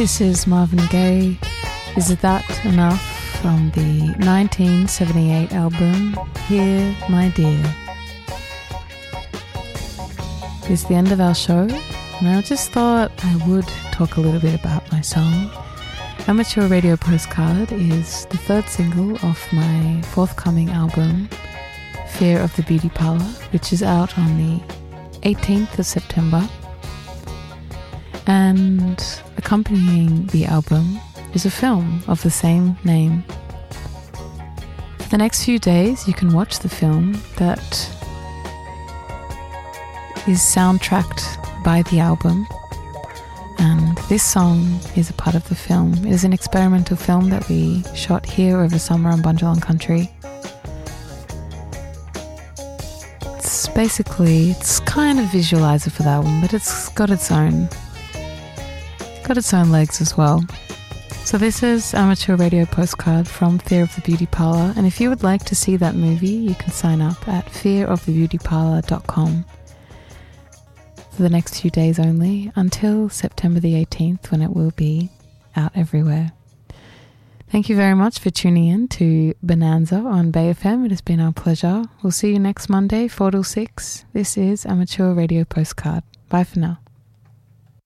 This is Marvin Gaye, Is It That Enough, from the 1978 album Here My Dear. It's the end of our show, and I just thought I would talk a little bit about my song. Amateur Radio Postcard is the third single off my forthcoming album, Fear of the Beauty Parlor, which is out on the 18th of September. And accompanying the album is a film of the same name. For the next few days, you can watch the film that is soundtracked by the album, and this song is a part of the film. It is an experimental film that we shot here over summer on Bundjalung Country. It's kind of visualizer for that one, but it's got its own legs as well. So this is Amateur Radio Postcard from Fear of the Beauty Parlor, and if you would like to see that movie, you can sign up at fearofthebeautyparlor.com for the next few days only, until September the 18th, when it will be out everywhere. Thank you very much for tuning in to Bonanza on Bay FM. It has been our pleasure. We'll see you next Monday, 4 till 6. This is Amateur Radio Postcard. Bye for now.